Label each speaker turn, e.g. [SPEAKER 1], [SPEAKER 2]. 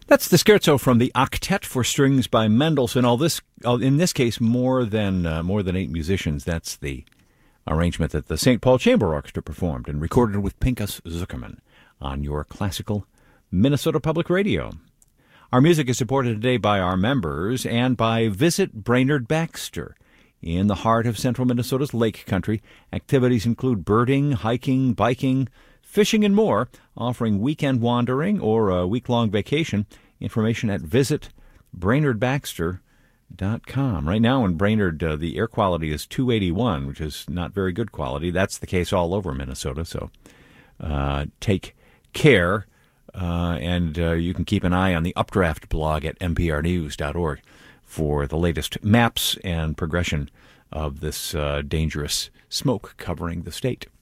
[SPEAKER 1] That's the scherzo from the Octet for Strings by Mendelssohn. In this case, more than 8 musicians. That's the arrangement that the St. Paul Chamber Orchestra performed and recorded with Pinchas Zuckerman on your classical Minnesota Public Radio. Our music is supported today by our members and by Visit Brainerd Baxter. In the heart of central Minnesota's lake country, activities include birding, hiking, biking, fishing, and more, offering weekend wandering or a week-long vacation. Information at visitbrainerdbaxter.com. Right now in Brainerd, the air quality is 281, which is not very good quality. That's the case all over Minnesota, so take care. And you can keep an eye on the Updraft blog at mprnews.org for the latest maps and progression of this dangerous smoke covering the state.